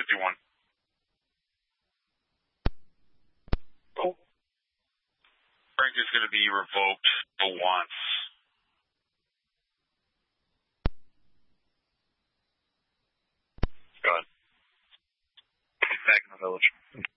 51. Cool. Frank is going to be revoked for once. Go ahead. Back in the village.